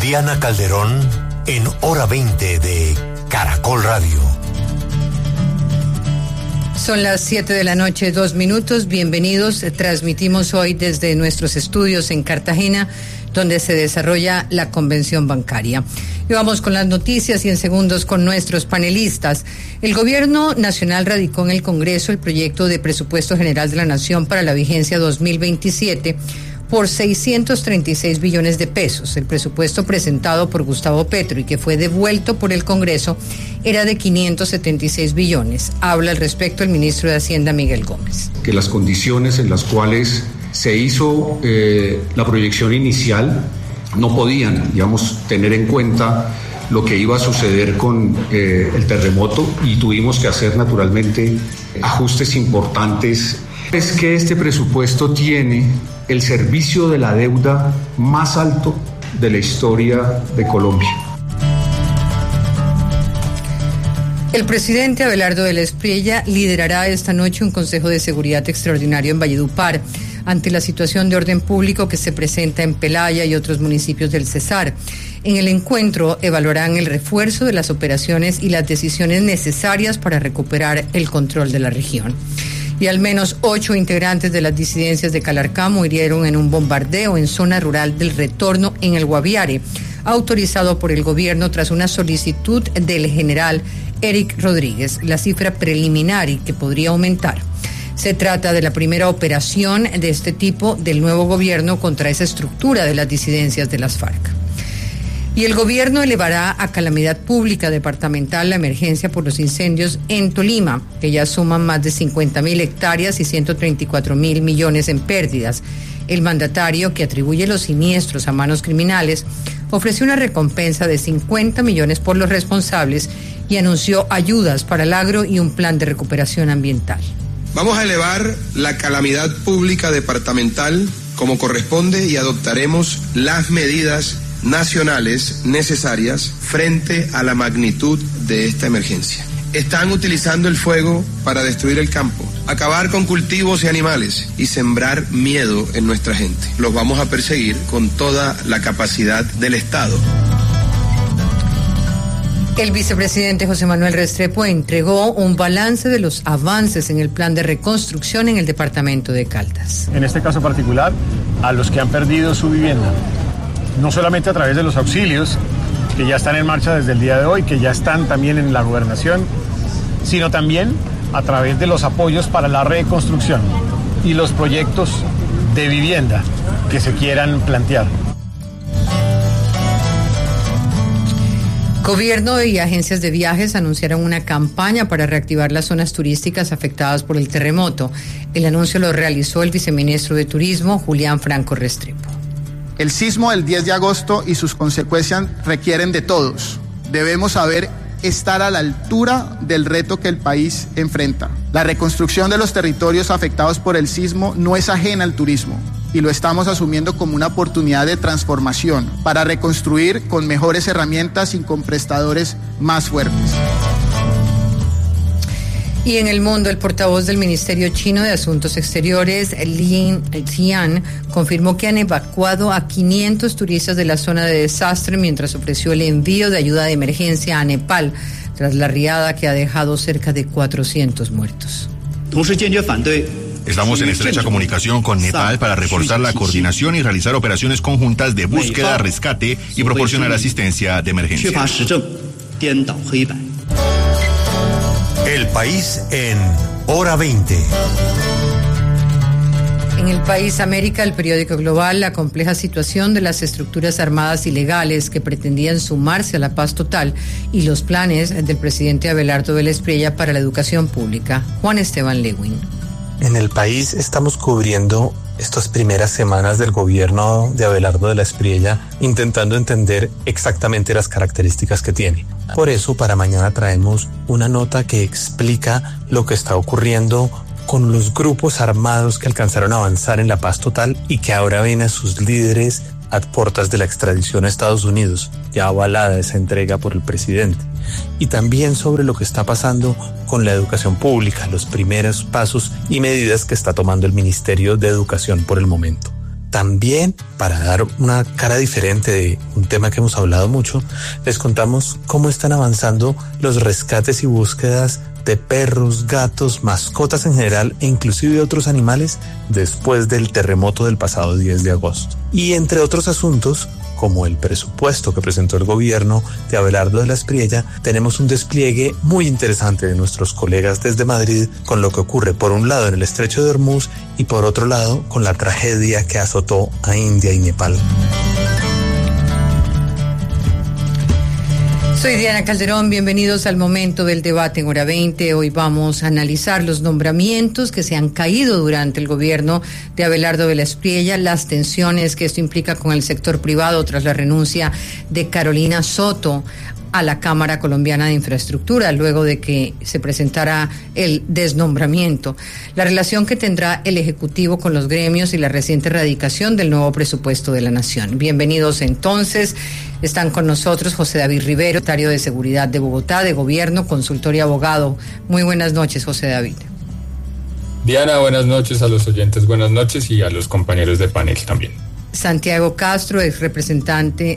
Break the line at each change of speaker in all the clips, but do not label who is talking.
Diana Calderón en Hora 20 de Caracol Radio.
Son las 7 de la noche, 2 minutos. Bienvenidos. Transmitimos hoy desde nuestros estudios en Cartagena, donde se desarrolla la convención bancaria. Y vamos con las noticias y en segundos con nuestros panelistas. El Gobierno Nacional radicó en el Congreso el proyecto de Presupuesto General de la Nación para la vigencia 2027 por 636 billones de pesos. El presupuesto presentado por Gustavo Petro y que fue devuelto por el Congreso era de 576 billones. Habla al respecto el ministro de Hacienda, Miguel Gómez.
Que las condiciones en las cuales se hizo la proyección inicial no podían, tener en cuenta lo que iba a suceder con el terremoto y tuvimos que hacer naturalmente ajustes importantes. Es que este presupuesto tiene el servicio de la deuda más alto de la historia de Colombia.
El presidente Abelardo de la Espriella liderará esta noche un Consejo de Seguridad Extraordinario en Valledupar ante la situación de orden público que se presenta en Pelaya y otros municipios del Cesar. En el encuentro evaluarán el refuerzo de las operaciones y las decisiones necesarias para recuperar el control de la región. Y al menos 8 integrantes de las disidencias de Calarcá murieron en un bombardeo en zona rural del Retorno en el Guaviare, autorizado por el gobierno tras una solicitud del general Eric Rodríguez. La cifra preliminar y que podría aumentar. Se trata de la primera operación de este tipo del nuevo gobierno contra esa estructura de las disidencias de las FARC. Y el gobierno elevará a calamidad pública departamental la emergencia por los incendios en Tolima, que ya suman más de 50.000 hectáreas y 134.000 millones en pérdidas. El mandatario, que atribuye los siniestros a manos criminales, ofreció una recompensa de 50 millones por los responsables y anunció ayudas para el agro y un plan de recuperación ambiental.
Vamos a elevar la calamidad pública departamental como corresponde y adoptaremos las medidas nacionales necesarias frente a la magnitud de esta emergencia. Están utilizando el fuego para destruir el campo, acabar con cultivos y animales y sembrar miedo en nuestra gente. Los vamos a perseguir con toda la capacidad del Estado.
El vicepresidente José Manuel Restrepo entregó un balance de los avances en el plan de reconstrucción en el departamento de Caldas.
En este caso particular, a los que han perdido su vivienda. No solamente a través de los auxilios, que ya están en marcha desde el día de hoy, que ya están también en la gobernación, sino también a través de los apoyos para la reconstrucción y los proyectos de vivienda que se quieran plantear.
Gobierno y agencias de viajes anunciaron una campaña para reactivar las zonas turísticas afectadas por el terremoto. El anuncio lo realizó el viceministro de Turismo, Julián Franco Restrepo.
El sismo del 10 de agosto y sus consecuencias requieren de todos. Debemos saber estar a la altura del reto que el país enfrenta. La reconstrucción de los territorios afectados por el sismo no es ajena al turismo y lo estamos asumiendo como una oportunidad de transformación para reconstruir con mejores herramientas y con prestadores más fuertes.
Y en el mundo, el portavoz del Ministerio Chino de Asuntos Exteriores, Lin Xian, confirmó que han evacuado a 500 turistas de la zona de desastre mientras ofreció el envío de ayuda de emergencia a Nepal, tras la riada que ha dejado cerca de 400 muertos.
Estamos en estrecha comunicación con Nepal para reforzar la coordinación y realizar operaciones conjuntas de búsqueda, rescate y proporcionar asistencia de emergencia.
El país en Hora 20.
En el país América, el periódico Global, la compleja situación de las estructuras armadas ilegales que pretendían sumarse a la paz total y los planes del presidente Abelardo de la Espriella para la educación pública. Juan Esteban Lewin.
En el país estamos cubriendo estas primeras semanas del gobierno de Abelardo de la Espriella, intentando entender exactamente las características que tiene. Por eso, para mañana traemos una nota que explica lo que está ocurriendo con los grupos armados que alcanzaron a avanzar en la paz total y que ahora ven a sus líderes a puertas de la extradición a Estados Unidos, ya avalada esa entrega por el presidente. Y también sobre lo que está pasando con la educación pública, los primeros pasos y medidas que está tomando el Ministerio de Educación por el momento. también, para dar una cara diferente de un tema que hemos hablado mucho, les contamos cómo están avanzando los rescates y búsquedas de perros, gatos, mascotas en general e inclusive otros animales después del terremoto del pasado 10 de agosto. Y entre otros asuntos, como el presupuesto que presentó el gobierno de Abelardo de la Espriella, tenemos un despliegue muy interesante de nuestros colegas desde Madrid con lo que ocurre por un lado en el estrecho de Hormuz y por otro lado con la tragedia que azotó a India y Nepal.
Soy Diana Calderón, bienvenidos al Momento del Debate en Hora 20. Hoy vamos a analizar los nombramientos que se han caído durante el gobierno de Abelardo de la Espriella, las tensiones que esto implica con el sector privado tras la renuncia de Carolina Soto a la Cámara Colombiana de Infraestructura, luego de que se presentara el desnombramiento, la relación que tendrá el Ejecutivo con los gremios y la reciente radicación del nuevo presupuesto de la Nación. Bienvenidos entonces. Están con nosotros José David Rivero, secretario de Seguridad de Bogotá, de Gobierno, consultor y abogado. Muy buenas noches, José David.
Diana, buenas noches a los oyentes, buenas noches y a los compañeros de panel también.
Santiago Castro es representante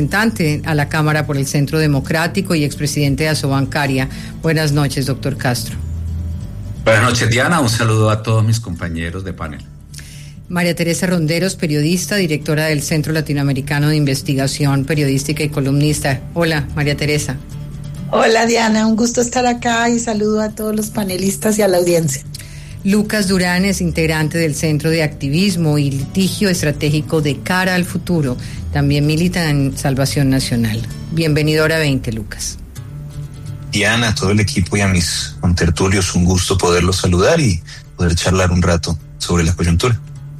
a la Cámara por el Centro Democrático y expresidente de Asobancaria. Buenas noches, doctor Castro.
Buenas noches, Diana. Un saludo a todos mis compañeros de panel.
María Teresa Ronderos, periodista, directora del Centro Latinoamericano de Investigación Periodística y columnista. Hola, María Teresa.
Hola, Diana. Un gusto estar acá y saludo a todos los panelistas y a la audiencia.
Lucas Durán es integrante del Centro de Activismo y Litigio Estratégico de Cara al Futuro. También milita en Salvación Nacional. Bienvenido a Hora 20, Lucas.
Diana, a todo el equipo y a mis contertulios, un gusto poderlos saludar y poder charlar un rato sobre la coyuntura.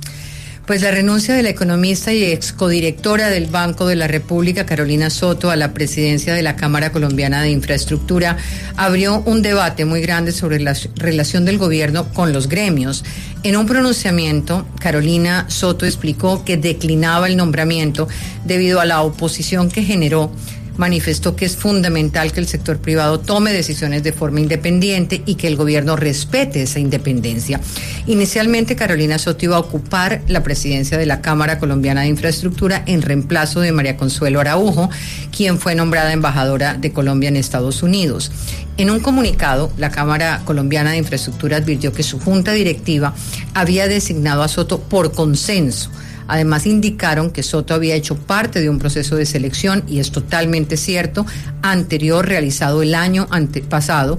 Pues la renuncia de la economista y excodirectora del Banco de la República, Carolina Soto, a la presidencia de la Cámara Colombiana de Infraestructura abrió un debate muy grande sobre la relación del gobierno con los gremios. En un pronunciamiento, Carolina Soto explicó que declinaba el nombramiento debido a la oposición que generó. Manifestó que es fundamental que el sector privado tome decisiones de forma independiente y que el gobierno respete esa independencia. Inicialmente, Carolina Soto iba a ocupar la presidencia de la Cámara Colombiana de Infraestructura en reemplazo de María Consuelo Araujo, quien fue nombrada embajadora de Colombia en Estados Unidos. En un comunicado, la Cámara Colombiana de Infraestructura advirtió que su junta directiva había designado a Soto por consenso. Además, indicaron que Soto había hecho parte de un proceso de selección, y es totalmente cierto, anterior, realizado el año antepasado,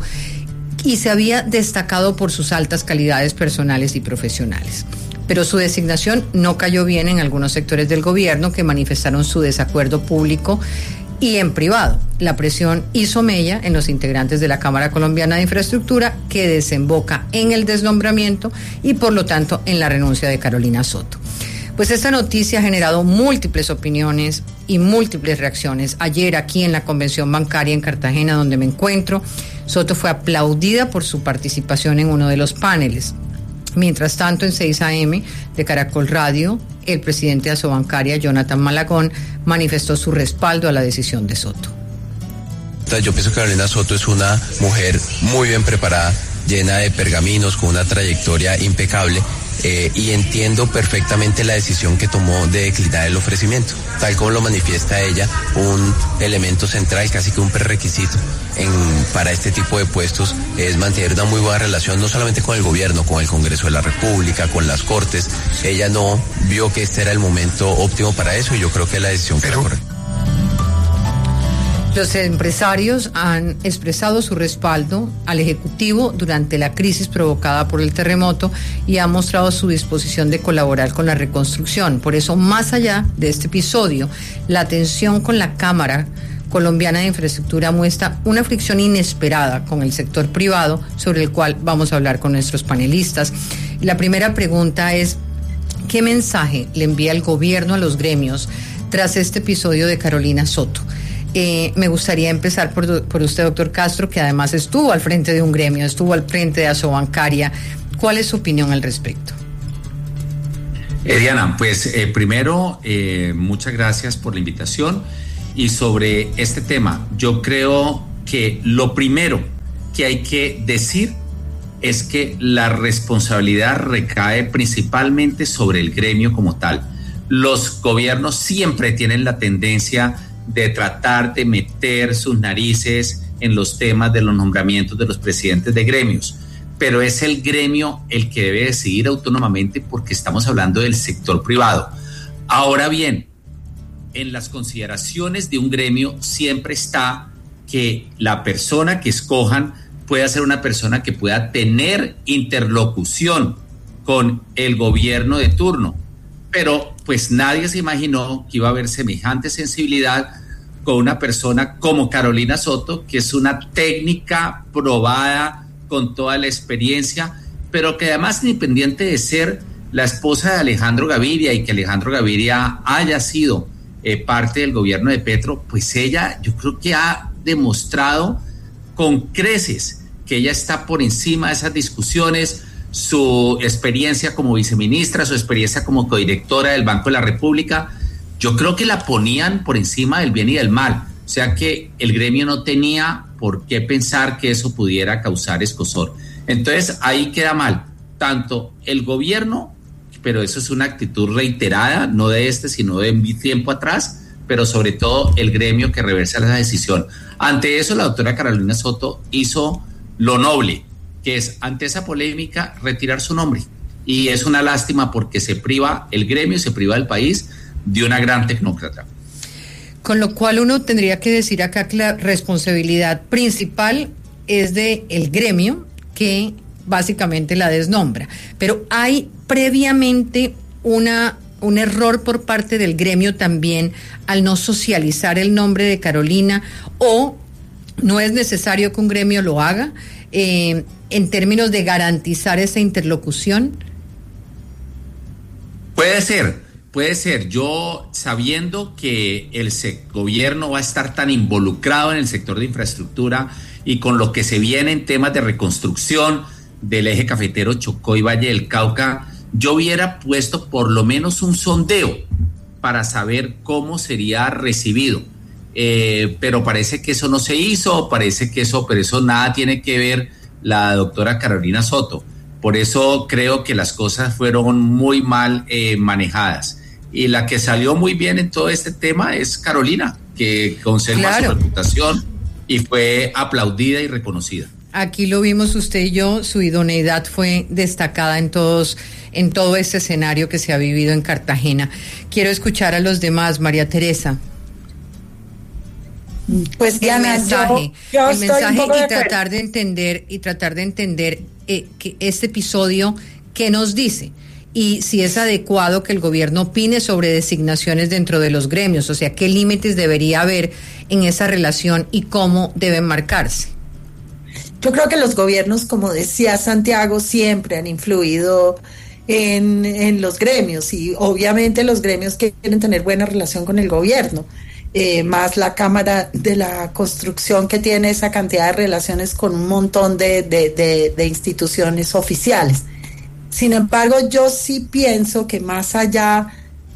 y se había destacado por sus altas calidades personales y profesionales. Pero su designación no cayó bien en algunos sectores del gobierno que manifestaron su desacuerdo público y en privado. La presión hizo mella en los integrantes de la Cámara Colombiana de Infraestructura, que desemboca en el desnombramiento y por lo tanto en la renuncia de Carolina Soto. Pues esta noticia ha generado múltiples opiniones y múltiples reacciones. Ayer aquí en la Convención Bancaria en Cartagena, donde me encuentro, Soto fue aplaudida por su participación en uno de los paneles. Mientras tanto, en 6 AM de Caracol Radio, el presidente de Asobancaria, Jonathan Malagón, manifestó su respaldo a la decisión de Soto.
Yo pienso que Carolina Soto es una mujer muy bien preparada, llena de pergaminos, con una trayectoria impecable. Y entiendo perfectamente la decisión que tomó de declinar el ofrecimiento. Tal como lo manifiesta ella, un elemento central, casi que un prerequisito para este tipo de puestos es mantener una muy buena relación, no solamente con el gobierno, con el Congreso de la República, con las Cortes. Ella no vio que este era el momento óptimo para eso, y yo creo que la decisión fue la correcta.
Los empresarios han expresado su respaldo al Ejecutivo durante la crisis provocada por el terremoto y han mostrado su disposición de colaborar con la reconstrucción. Por eso, más allá de este episodio, la tensión con la Cámara Colombiana de Infraestructura muestra una fricción inesperada con el sector privado, sobre el cual vamos a hablar con nuestros panelistas. La primera pregunta es: ¿qué mensaje le envía el gobierno a los gremios tras este episodio de Carolina Soto? Me gustaría empezar por usted, doctor Castro, que además estuvo al frente de un gremio, estuvo al frente de Asobancaria. ¿Cuál es su opinión al respecto?
Diana, pues primero, muchas gracias por la invitación. Y sobre este tema, yo creo que lo primero que hay que decir es que la responsabilidad recae principalmente sobre el gremio como tal. los gobiernos siempre tienen la tendencia de tratar de meter sus narices en los temas de los nombramientos de los presidentes de gremios, pero es el gremio el que debe decidir autónomamente porque estamos hablando del sector privado. Ahora bien, en las consideraciones de un gremio siempre está que la persona que escojan pueda ser una persona que pueda tener interlocución con el gobierno de turno, pero pues nadie se imaginó que iba a haber semejante sensibilidad con una persona como Carolina Soto, que es una técnica probada con toda la experiencia, pero que además, independiente de ser la esposa de Alejandro Gaviria y que Alejandro Gaviria haya sido parte del gobierno de Petro, pues ella yo creo que ha demostrado con creces que ella está por encima de esas discusiones. Su experiencia como viceministra, su experiencia como codirectora del Banco de la República, yo creo que la ponían por encima del bien y del mal, o sea que el gremio no tenía por qué pensar que eso pudiera causar escozor. Entonces ahí queda mal, tanto el gobierno, pero eso es una actitud reiterada, no de sino de tiempo atrás, pero sobre todo el gremio que reversa la decisión. Ante eso la doctora Carolina Soto hizo lo noble, que es ante esa polémica retirar su nombre, y es una lástima porque se priva el gremio, se priva el país de una gran tecnócrata.
Con lo cual uno tendría que decir acá que la responsabilidad principal es del gremio que básicamente la desnombra, pero hay previamente un error por parte del gremio también al no socializar el nombre de Carolina, o no es necesario que un gremio lo haga en términos de garantizar esa interlocución.
Puede ser. Yo, sabiendo que el gobierno va a estar tan involucrado en el sector de infraestructura y con lo que se viene en temas de reconstrucción del eje cafetero Chocó y Valle del Cauca, yo hubiera puesto por lo menos un sondeo para saber cómo sería recibido. Pero parece que eso no se hizo, pero eso nada tiene que ver la doctora Carolina Soto. Por eso creo que las cosas fueron muy mal manejadas. Y la que salió muy bien en todo este tema es Carolina, que conserva su reputación y fue aplaudida y reconocida.
Aquí lo vimos usted y yo, su idoneidad fue destacada en todo este escenario que se ha vivido en Cartagena. Quiero escuchar a los demás, María Teresa.
Pues Diana,
el mensaje
y
tratar de entender que este episodio qué nos dice y si es adecuado que el gobierno opine sobre designaciones dentro de los gremios, o sea, qué límites debería haber en esa relación y cómo deben marcarse.
Yo creo que los gobiernos, como decía Santiago, siempre han influido en los gremios, y obviamente los gremios quieren tener buena relación con el gobierno. Más la Cámara de la Construcción, que tiene esa cantidad de relaciones con un montón de instituciones oficiales. Sin embargo, yo sí pienso que más allá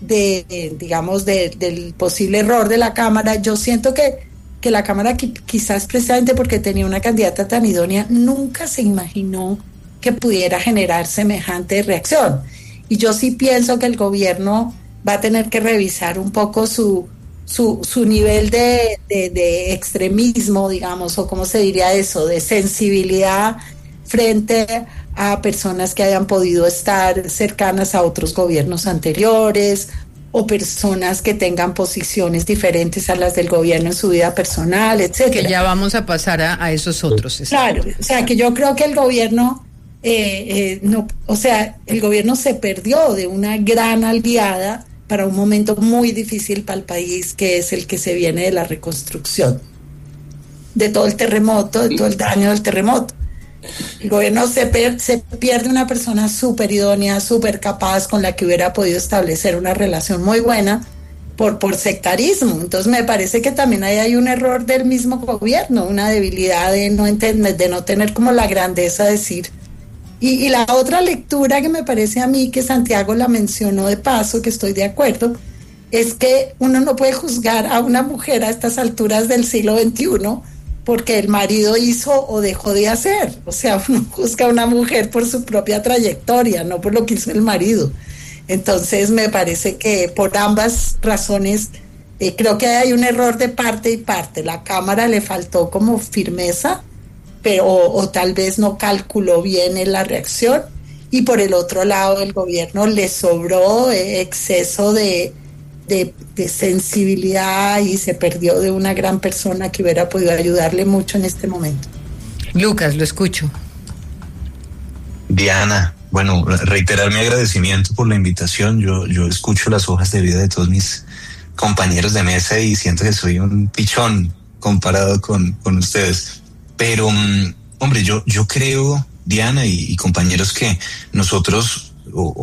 del posible error de la Cámara, yo siento que la Cámara, quizás precisamente porque tenía una candidata tan idónea, nunca se imaginó que pudiera generar semejante reacción. Y yo sí pienso que el gobierno va a tener que revisar un poco su nivel de extremismo, digamos, o cómo se diría eso, de sensibilidad frente a personas que hayan podido estar cercanas a otros gobiernos anteriores, o personas que tengan posiciones diferentes a las del gobierno en su vida personal, etcétera.
Que ya vamos a pasar a esos otros.
Claro, o sea, que yo creo que el gobierno el gobierno se perdió de una gran aliada para un momento muy difícil para el país, que es el que se viene de la reconstrucción, de todo el terremoto, de todo el daño del terremoto. El gobierno se pierde una persona súper idónea, súper capaz, con la que hubiera podido establecer una relación muy buena por sectarismo. Entonces me parece que también ahí hay un error del mismo gobierno, una debilidad de no tener como la grandeza de decir. Y la otra lectura que me parece a mí, que Santiago la mencionó de paso, que estoy de acuerdo, es que uno no puede juzgar a una mujer a estas alturas del siglo XXI porque el marido hizo o dejó de hacer. O sea, uno juzga a una mujer por su propia trayectoria, no por lo que hizo el marido. Entonces me parece que por ambas razones creo que hay un error de parte y parte. La Cámara le faltó como firmeza, pero o tal vez no calculó bien en la reacción, y por el otro lado el gobierno le sobró exceso de sensibilidad y se perdió de una gran persona que hubiera podido ayudarle mucho en este momento.
Lucas, lo escucho.
Diana, bueno, reiterar mi agradecimiento por la invitación. Yo escucho las hojas de vida de todos mis compañeros de mesa y siento que soy un pichón comparado con ustedes. Pero, hombre, yo creo, Diana y compañeros, que nosotros,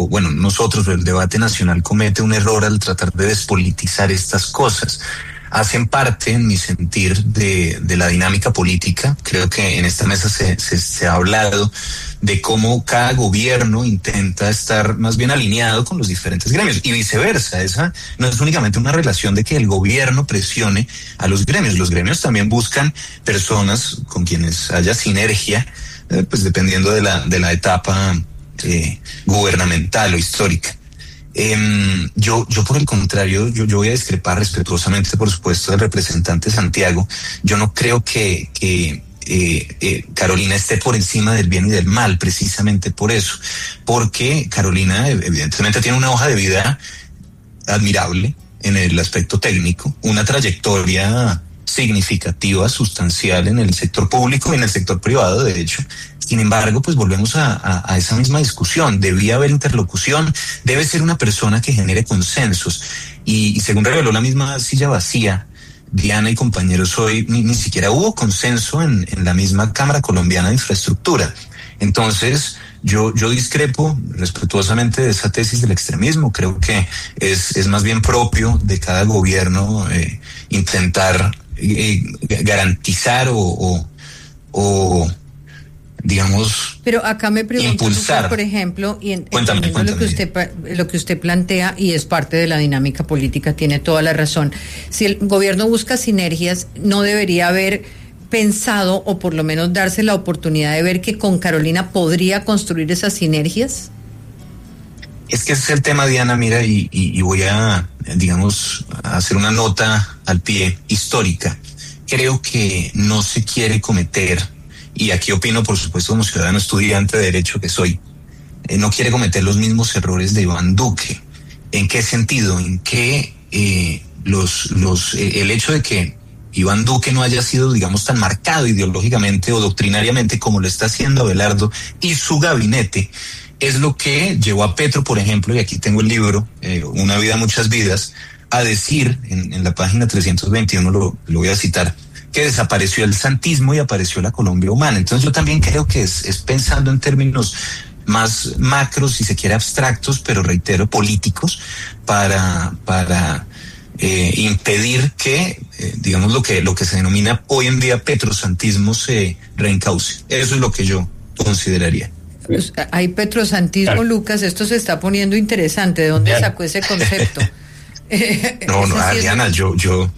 el debate nacional comete un error al tratar de despolitizar estas cosas. Hacen parte, en mi sentir, de la dinámica política. Creo que en esta mesa se ha hablado de cómo cada gobierno intenta estar más bien alineado con los diferentes gremios y viceversa. Esa no es únicamente una relación de que el gobierno presione a los gremios. Los gremios también buscan personas con quienes haya sinergia, pues dependiendo de la etapa gubernamental o histórica. Yo por el contrario, yo voy a discrepar respetuosamente, por supuesto, del representante Santiago. Yo no creo que Carolina esté por encima del bien y del mal, precisamente por eso, porque Carolina evidentemente tiene una hoja de vida admirable en el aspecto técnico, una trayectoria significativa, sustancial en el sector público y en el sector privado, de hecho. Sin embargo, pues volvemos a esa misma discusión. Debía haber interlocución, debe ser una persona que genere consensos. Y según reveló la misma silla vacía, Diana y compañeros, hoy ni siquiera hubo consenso en la misma Cámara Colombiana de Infraestructura. Entonces, yo discrepo respetuosamente de esa tesis del extremismo. Creo que es más bien propio de cada gobierno intentar garantizar o digamos,
pero acá me pregunto,
impulsar.
Por ejemplo, y
Cuéntame.
lo que usted plantea, y es parte de la dinámica política, tiene toda la razón. Si el gobierno busca sinergias, no debería haber pensado, o por lo menos darse la oportunidad de ver que con Carolina podría construir esas sinergias.
Es que ese es el tema, Diana, mira, y voy a, digamos, a hacer una nota al pie histórica. Creo que no se quiere cometer, y aquí opino, por supuesto, como ciudadano estudiante de Derecho que soy, no quiere cometer los mismos errores de Iván Duque. ¿En qué sentido? En que el hecho de que Iván Duque no haya sido, digamos, tan marcado ideológicamente o doctrinariamente como lo está haciendo Abelardo y su gabinete, es lo que llevó a Petro, por ejemplo, y aquí tengo el libro, Una vida, muchas vidas, a decir en la página 321, lo voy a citar, que desapareció el santismo y apareció la Colombia humana. Entonces yo también creo que es pensando en términos más macros, si se quiere abstractos, pero reitero, políticos, para impedir que, digamos, lo que se denomina hoy en día petrosantismo se reencauce. Eso es lo que yo consideraría.
Pues hay petrosantismo, claro. Lucas, esto se está poniendo interesante. ¿De dónde sacó ese concepto?
No, Diana, yo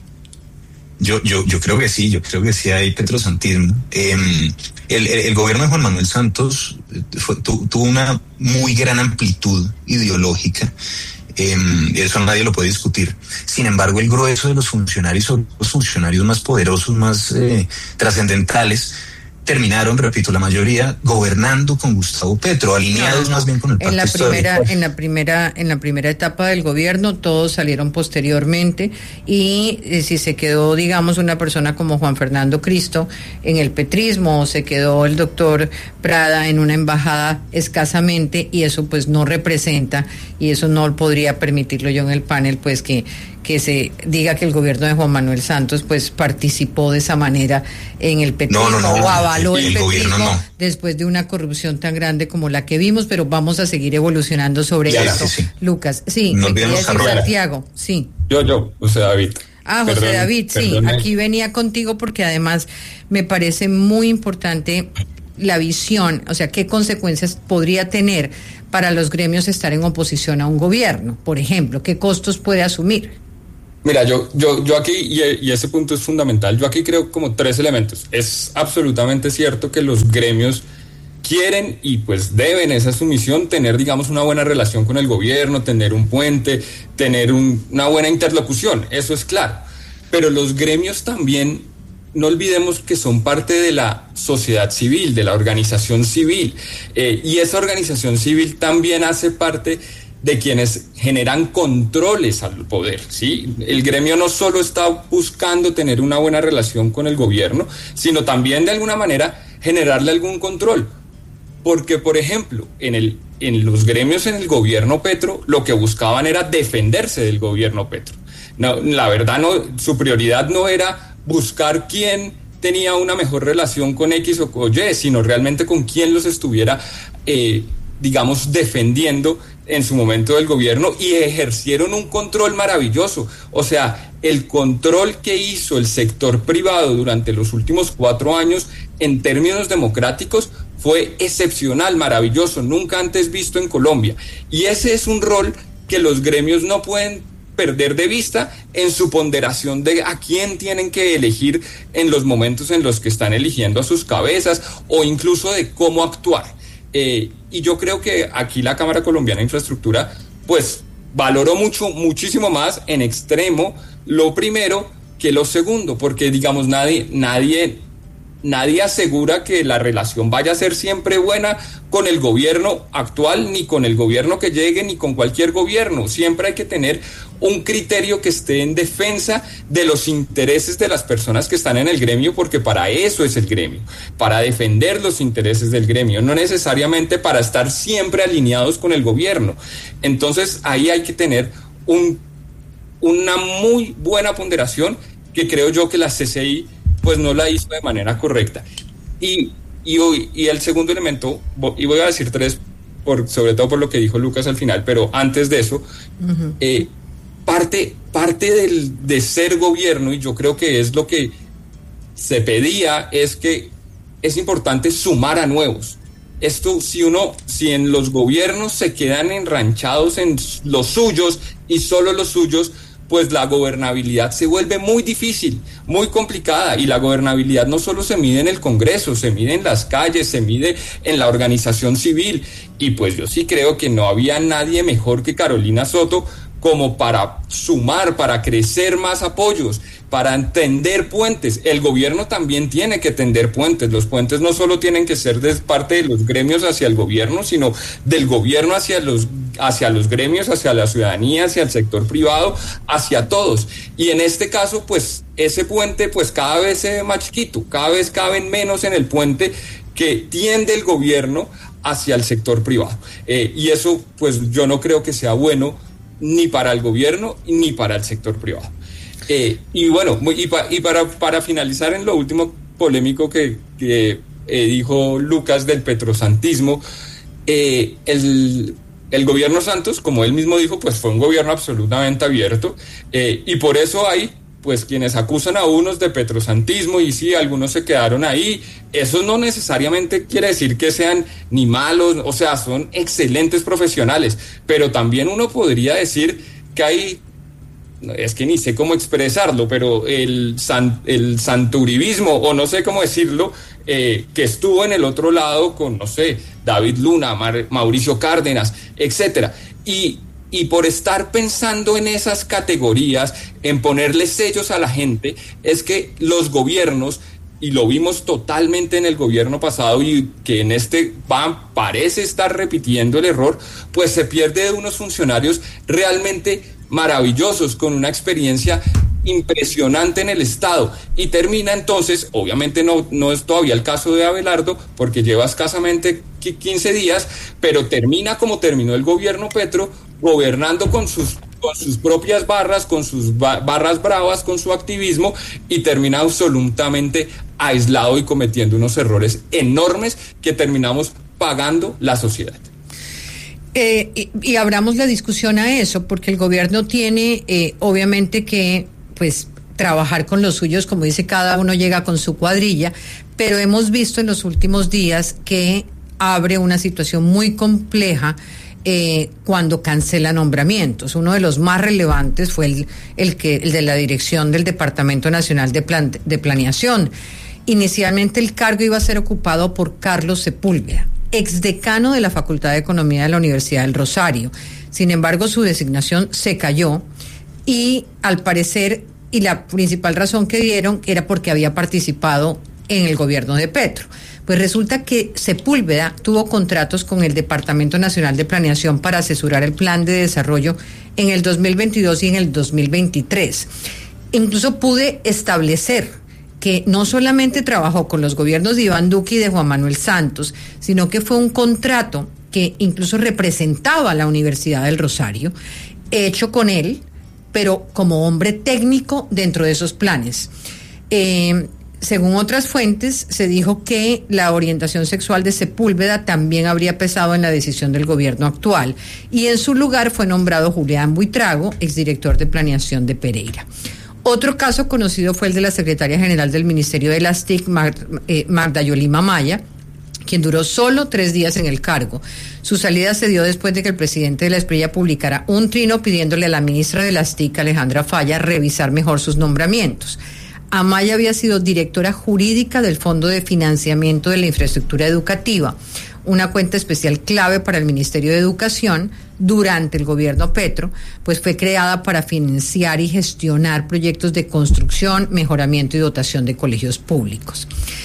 creo que sí, hay petrosantismo. El gobierno de Juan Manuel Santos tuvo una muy gran amplitud ideológica. Eso nadie lo puede discutir. Sin embargo, el grueso de los funcionarios, son los funcionarios más poderosos, más trascendentales, terminaron, repito, la mayoría gobernando con Gustavo Petro, alineados más bien con el pacto histórico.
En la primera etapa del gobierno, todos salieron posteriormente, y si se quedó, digamos, una persona como Juan Fernando Cristo en el petrismo, o se quedó el doctor Prada en una embajada escasamente, y eso pues no representa, y eso no podría permitirlo yo en el panel, pues que se diga que el gobierno de Juan Manuel Santos pues participó de esa manera en el petrismo, o avaló el petrismo después de una corrupción tan grande como la que vimos, pero vamos a seguir evolucionando sobre esto. Sí. Lucas, sí,
no olvidemos a
Santiago, sí.
José David.
José David, sí, aquí venía contigo porque además me parece muy importante la visión, o sea, qué consecuencias podría tener para los gremios estar en oposición a un gobierno, por ejemplo, qué costos puede asumir.
Mira, yo aquí, y ese punto es fundamental, yo aquí creo como tres elementos. Es absolutamente cierto que los gremios quieren y pues deben, esa es su misión, tener, digamos, una buena relación con el gobierno, tener un puente, tener una buena interlocución, eso es claro. Pero los gremios también, no olvidemos que son parte de la sociedad civil, de la organización civil, y esa organización civil también hace parte de quienes generan controles al poder, ¿sí? El gremio no solo está buscando tener una buena relación con el gobierno, sino también de alguna manera generarle algún control. Porque, por ejemplo, en los gremios en el gobierno Petro, lo que buscaban era defenderse del gobierno Petro. No, la verdad, su prioridad no era buscar quién tenía una mejor relación con X o Y, sino realmente con quién los estuviera, digamos, defendiendo en su momento del gobierno, y ejercieron un control maravilloso. O sea, el control que hizo el sector privado durante los últimos 4 años en términos democráticos fue excepcional, maravilloso, nunca antes visto en Colombia. Y ese es un rol que los gremios no pueden perder de vista en su ponderación de a quién tienen que elegir en los momentos en los que están eligiendo a sus cabezas, o incluso de cómo actuar. Y yo creo que aquí la Cámara Colombiana de Infraestructura pues valoró muchísimo más en extremo lo primero que lo segundo, porque digamos nadie asegura que la relación vaya a ser siempre buena con el gobierno actual, ni con el gobierno que llegue, ni con cualquier gobierno. Siempre hay que tener un criterio que esté en defensa de los intereses de las personas que están en el gremio, porque para eso es el gremio, para defender los intereses del gremio, no necesariamente para estar siempre alineados con el gobierno. Entonces ahí hay que tener una muy buena ponderación, que creo yo que la CCI pues no la hizo de manera correcta. Y el segundo elemento, y voy a decir 3, sobre todo por lo que dijo Lucas al final, pero antes de eso, parte de ser gobierno, y yo creo que es lo que se pedía, es que es importante sumar a nuevos. Esto, si en los gobiernos se quedan enranchados en los suyos y solo los suyos, pues la gobernabilidad se vuelve muy difícil, muy complicada, y la gobernabilidad no solo se mide en el Congreso, se mide en las calles, se mide en la organización civil, y pues yo sí creo que no había nadie mejor que Carolina Soto como para sumar, para crecer más apoyos, para tender puentes. El gobierno también tiene que tender puentes. Los puentes no solo tienen que ser de parte de los gremios hacia el gobierno, sino del gobierno hacia los gremios, hacia la ciudadanía, hacia el sector privado, hacia todos. Y en este caso, pues, ese puente, pues, cada vez se ve más chiquito, cada vez caben menos en el puente que tiende el gobierno hacia el sector privado. Y eso, pues, yo no creo que sea bueno ni para el gobierno ni para el sector privado. Y bueno, para finalizar en lo último polémico que dijo Lucas del petrosantismo, el gobierno Santos, como él mismo dijo, pues fue un gobierno absolutamente abierto, y por eso hay pues quienes acusan a unos de petrosantismo, y sí, algunos se quedaron ahí. Eso no necesariamente quiere decir que sean ni malos, o sea, son excelentes profesionales, pero también uno podría decir que hay, es que ni sé cómo expresarlo, pero el santuribismo, o no sé cómo decirlo, que estuvo en el otro lado con, no sé, David Luna, Mauricio Cárdenas, etcétera, y por estar pensando en esas categorías, en ponerle sellos a la gente, es que los gobiernos, y lo vimos totalmente en el gobierno pasado, y que en este parece estar repitiendo el error, pues se pierde de unos funcionarios realmente maravillosos, con una experiencia impresionante en el Estado, y termina entonces, obviamente no es todavía el caso de Abelardo, porque lleva escasamente 15 días, pero termina como terminó el gobierno Petro, gobernando con sus propias barras, con sus barras bravas, con su activismo, y termina absolutamente aislado y cometiendo unos errores enormes que terminamos pagando la sociedad.
Y abramos la discusión a eso, porque el gobierno tiene obviamente que pues trabajar con los suyos, como dice, cada uno llega con su cuadrilla, pero hemos visto en los últimos días que abre una situación muy compleja cuando cancela nombramientos. Uno de los más relevantes fue el de la dirección del Departamento Nacional de Planeación. Inicialmente el cargo iba a ser ocupado por Carlos Sepúlveda, exdecano de la Facultad de Economía de la Universidad del Rosario. Sin embargo, su designación se cayó y al parecer, y la principal razón que dieron era porque había participado en el gobierno de Petro. Pues resulta que Sepúlveda tuvo contratos con el Departamento Nacional de Planeación para asesorar el plan de desarrollo en el 2022 y en el 2023. Incluso pude establecer que no solamente trabajó con los gobiernos de Iván Duque y de Juan Manuel Santos, sino que fue un contrato que incluso representaba a la Universidad del Rosario, hecho con él, pero como hombre técnico dentro de esos planes. Según otras fuentes, se dijo que la orientación sexual de Sepúlveda también habría pesado en la decisión del gobierno actual, y en su lugar fue nombrado Julián Buitrago, exdirector de planeación de Pereira. Otro caso conocido fue el de la secretaria general del Ministerio de las TIC, Magda Yolima Maya, quien duró solo 3 días en el cargo. Su salida se dio después de que el presidente de la Espriella publicara un trino pidiéndole a la ministra de las TIC, Alejandra Falla, revisar mejor sus nombramientos. Amaya había sido directora jurídica del Fondo de Financiamiento de la Infraestructura Educativa, una cuenta especial clave para el Ministerio de Educación durante el gobierno Petro, pues fue creada para financiar y gestionar proyectos de construcción, mejoramiento y dotación de colegios públicos.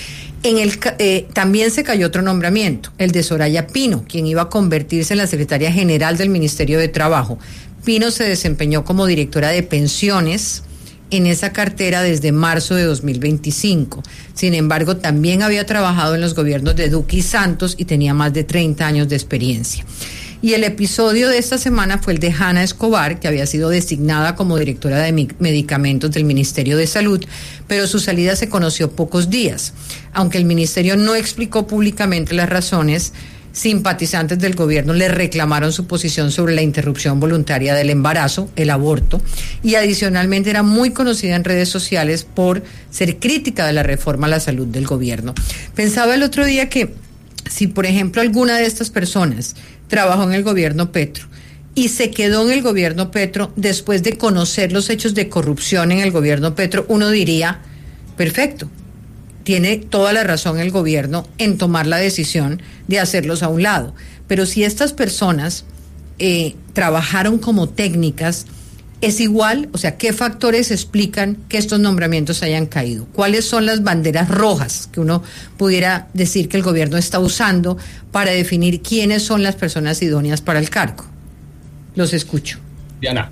También se cayó otro nombramiento, el de Soraya Pino, quien iba a convertirse en la secretaria general del Ministerio de Trabajo. Pino se desempeñó como directora de pensiones en esa cartera desde marzo de 2025. Sin embargo, también había trabajado en los gobiernos de Duque y Santos y tenía más de 30 años de experiencia. Y el episodio de esta semana fue el de Hanna Escobar, que había sido designada como directora de medicamentos del Ministerio de Salud, pero su salida se conoció pocos días. Aunque el ministerio no explicó públicamente las razones, simpatizantes del gobierno le reclamaron su posición sobre la interrupción voluntaria del embarazo, el aborto, y adicionalmente era muy conocida en redes sociales por ser crítica de la reforma a la salud del gobierno. Pensaba el otro día que si, por ejemplo, alguna de estas personas trabajó en el gobierno Petro y se quedó en el gobierno Petro después de conocer los hechos de corrupción en el gobierno Petro, uno diría, perfecto, tiene toda la razón el gobierno en tomar la decisión de hacerlos a un lado. Pero si estas personas trabajaron como técnicas, es igual, o sea, ¿qué factores explican que estos nombramientos hayan caído? ¿Cuáles son las banderas rojas que uno pudiera decir que el gobierno está usando para definir quiénes son las personas idóneas para el cargo? Los escucho.
Diana,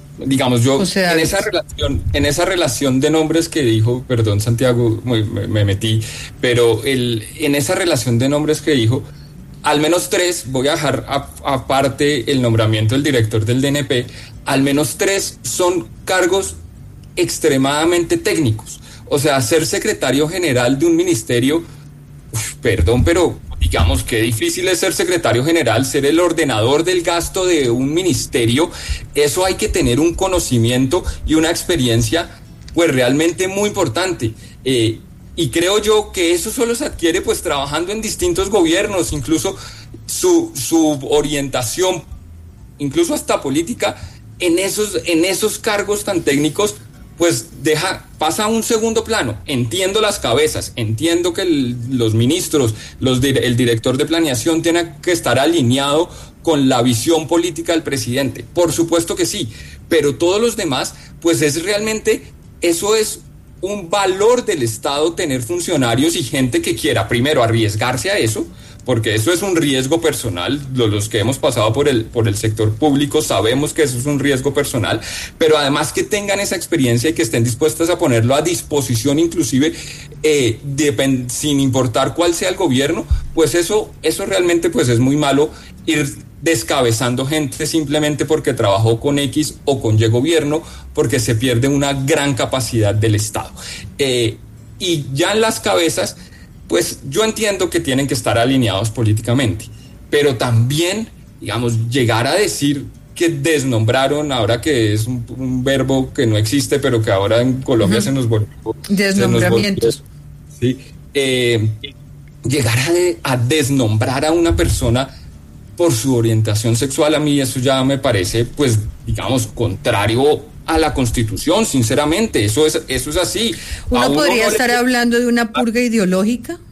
en esa relación de nombres que dijo, perdón Santiago, me metí, pero en esa relación de nombres que dijo, al menos 3, voy a dejar aparte el nombramiento del director del DNP, al menos 3 son cargos extremadamente técnicos. O sea, ser secretario general de un ministerio, perdón, pero digamos que difícil es ser secretario general, ser el ordenador del gasto de un ministerio. Eso hay que tener un conocimiento y una experiencia pues realmente muy importante. Y creo yo que eso solo se adquiere pues trabajando en distintos gobiernos, incluso su orientación, incluso hasta política, en esos cargos tan técnicos, pues pasa a un segundo plano. Entiendo las cabezas, entiendo que los ministros, el director de planeación tiene que estar alineado con la visión política del presidente, por supuesto que sí, pero todos los demás, pues es realmente, eso es un valor del Estado, tener funcionarios y gente que quiera primero arriesgarse a eso, porque eso es un riesgo personal. Los que hemos pasado por el sector público sabemos que eso es un riesgo personal, pero además que tengan esa experiencia y que estén dispuestas a ponerlo a disposición, inclusive sin importar cuál sea el gobierno, pues eso realmente pues es muy malo ir descabezando gente simplemente porque trabajó con X o con Y gobierno, porque se pierde una gran capacidad del Estado. Y ya en las cabezas, pues yo entiendo que tienen que estar alineados políticamente, pero también, digamos, llegar a decir que desnombraron, ahora que es un verbo que no existe, pero que ahora en Colombia se nos volvió.
Desnombramientos.
Sí. Llegar a desnombrar a una persona por su orientación sexual, a mí eso ya me parece, pues, digamos, contrario a la Constitución, sinceramente. Eso es así.
¿Uno podría estar hablando de una purga ideológica?